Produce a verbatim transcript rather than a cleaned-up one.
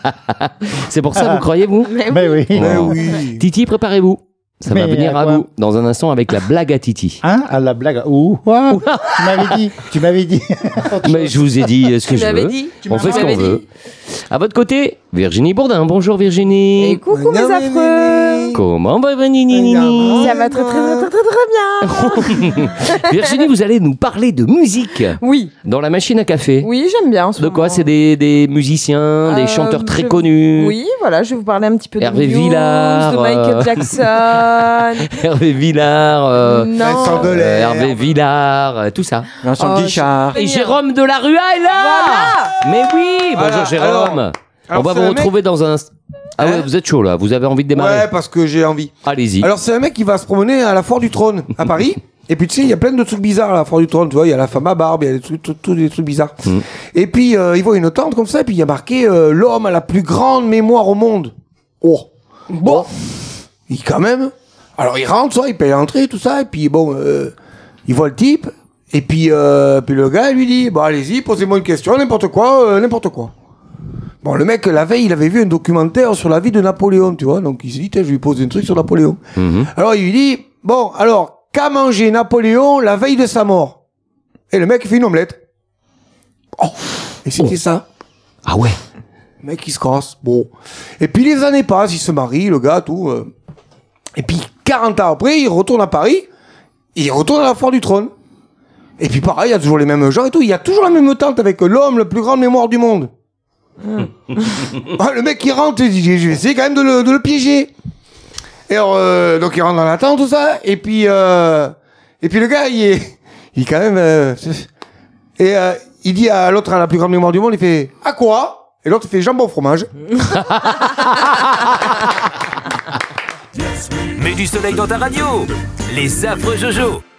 C'est pour ça, vous croyez, vous? Mais Ben oui. Mais oui. Titi, préparez-vous. Ça Mais va venir à à quoi vous dans un instant avec la blague à Titi. Hein? À la blague. Ouh, quoi? Tu m'avais dit. Tu m'avais dit. Mais je vous ai dit ce que Tu je m'avais veux. dit. On fait ce qu'on m'avais veut. dit. À votre côté, Virginie Bourdin. Bonjour Virginie. Et coucou mes affreux. Comment va Virginie? Ça va très très très très très bien. Virginie, vous allez nous parler de musique Oui, dans la machine à café. oui, j'aime bien. en ce De quoi? moment. C'est des, des musiciens, des Euh, chanteurs très je- connus. Oui, voilà, je vais vous parler un petit peu Hervé de Muse, Villard, de Michael euh, Jackson. Hervé Villard, euh, non. Vincent euh, Delerme. Hervé Villard, euh, tout ça. Vincent Oh, Guichard. Et Jérôme de la Rua est là. Mais oui, Voilà, bonjour Jérôme. alors- On alors va c'est vous un mec- retrouver dans un... Ah ouais, Hein vous êtes chaud là, vous avez envie de démarrer. Ouais, parce que j'ai envie. Allez-y. Alors, c'est un mec qui va se promener à la Foire du Trône, à Paris. Et puis, tu sais, il y a plein de trucs bizarres à la Foire du Trône. Tu vois, il y a la femme à barbe, il y a des trucs, tout- tous des trucs bizarres. Mm. Et puis, euh, il voit une tente comme ça, et puis il y a marqué euh, l'homme à la plus grande mémoire au monde. Oh. Bon. Il, quand même. Alors, il rentre, ça, il paye l'entrée, tout ça, et puis, bon, euh, il voit le type. Et puis, euh, puis le gars, il lui dit, bon, allez-y, posez-moi une question, n'importe quoi, euh, n'importe quoi. Bon, le mec, la veille, il avait vu un documentaire sur la vie de Napoléon, tu vois. Donc, il s'est dit, tiens, je vais lui poser un truc sur Napoléon. Mhm. Alors, il lui dit, bon, alors, qu'a mangé Napoléon la veille de sa mort? Et le mec, il fait une omelette. Oh, et c'était ça. Ah ouais. Le mec, il se casse. Bon. Et puis, les années passent, il se marie, le gars, tout. euh. Et puis, quarante ans après, il retourne à Paris. Et il retourne à la Foire du Trône. Et puis, pareil, il y a toujours les mêmes gens et tout. Il y a toujours la même tente avec l'homme, le plus grande mémoire du monde. Ah, le mec il rentre, il dit je vais essayer quand même de le, de le piéger. Et alors, euh, donc il rentre dans la tente, tout ça, et puis euh, et puis le gars il est, il est quand même euh, et euh, il dit à l'autre à la plus grande mémoire du monde, il fait à quoi? Et l'autre il fait jambon fromage. Mets du soleil dans ta radio. Les affreux Jojo.